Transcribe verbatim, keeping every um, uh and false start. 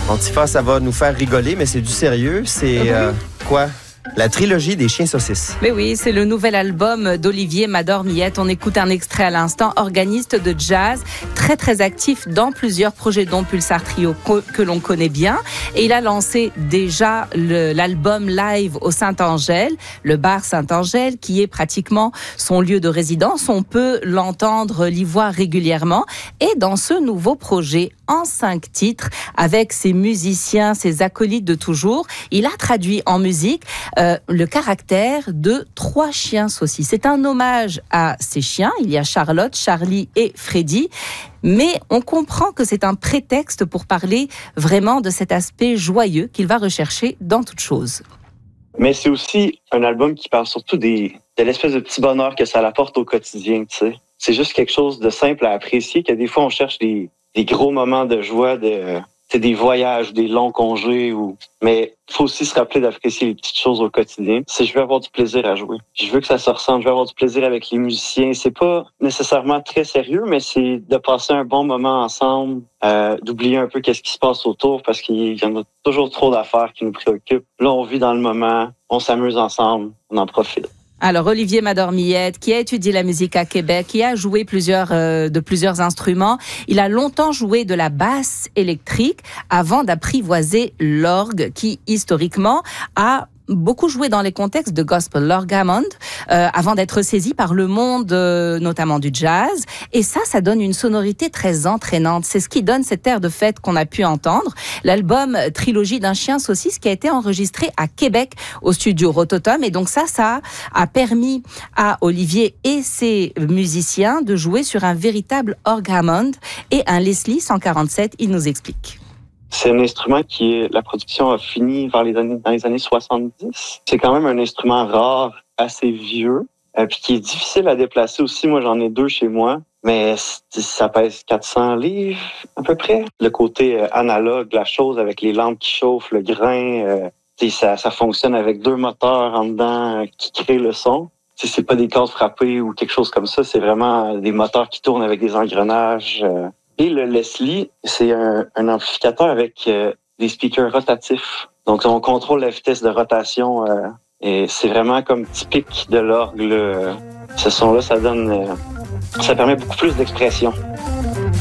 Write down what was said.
Antifa, ça va nous faire rigoler, mais c'est du sérieux. C'est Oui. euh, quoi? La trilogie des chiens saucisses. Mais oui, c'est le nouvel album d'Olivier Mador-Millette. On écoute un extrait à l'instant. Organiste de jazz, très très actif dans plusieurs projets, dont Pulsar Trio que l'on connaît bien. Et il a lancé déjà le, l'album live au Saint-Angèle, le bar Saint-Angèle, qui est pratiquement son lieu de résidence. On peut l'entendre, l'y voir régulièrement. Et dans ce nouveau projet, en cinq titres, avec ses musiciens, ses acolytes de toujours, il a traduit en musique Euh, le caractère de trois chiens saucisses. C'est un hommage à ces chiens. Il y a Charlotte, Charlie et Freddy. Mais on comprend que c'est un prétexte pour parler vraiment de cet aspect joyeux qu'il va rechercher dans toute chose. Mais c'est aussi un album qui parle surtout des, de l'espèce de petit bonheur que ça apporte au quotidien, tu sais. C'est juste quelque chose de simple à apprécier, que des fois on cherche des, des gros moments de joie, de... c'est des voyages, des longs congés, ou mais il faut aussi se rappeler d'apprécier les petites choses au quotidien. Si je veux avoir du plaisir à jouer, je veux que ça se ressente, je veux avoir du plaisir avec les musiciens. C'est pas nécessairement très sérieux, mais c'est de passer un bon moment ensemble, euh, d'oublier un peu qu'est-ce qui se passe autour, parce qu'il y en a toujours trop d'affaires qui nous préoccupent. Là, on vit dans le moment, on s'amuse ensemble, on en profite. Alors, Olivier Mador-Millette, qui a étudié la musique à Québec, qui a joué plusieurs, euh, de plusieurs instruments. Il a longtemps joué de la basse électrique avant d'apprivoiser l'orgue, qui, historiquement, a beaucoup joué dans les contextes de gospel, l'orgue Hammond, euh, avant d'être saisi par le monde, euh, notamment du jazz. Et ça, ça donne une sonorité très entraînante. C'est ce qui donne cet air de fête qu'on a pu entendre. L'album Trilogie d'un chien saucisse qui a été enregistré à Québec au studio Rototom. Et donc ça, ça a permis à Olivier et ses musiciens de jouer sur un véritable orgue Hammond et un Leslie cent quarante-sept. Il nous explique. C'est un instrument qui est, la production a fini vers les années, dans les années soixante-dix. C'est quand même un instrument rare, assez vieux, euh, puis qui est difficile à déplacer aussi. Moi, j'en ai deux chez moi, mais ça pèse quatre cents livres à peu près. Le côté euh, analogue de la chose avec les lampes qui chauffent, le grain, euh, ça, ça fonctionne avec deux moteurs en dedans euh, qui créent le son. T'sais, c'est pas des cordes frappées ou quelque chose comme ça, c'est vraiment des moteurs qui tournent avec des engrenages. Euh, Et le Leslie, c'est un, un amplificateur avec euh, des speakers rotatifs. Donc, on contrôle la vitesse de rotation. Euh, et c'est vraiment comme typique de l'orgue. Là. Ce son-là, ça donne, euh, ça permet beaucoup plus d'expression.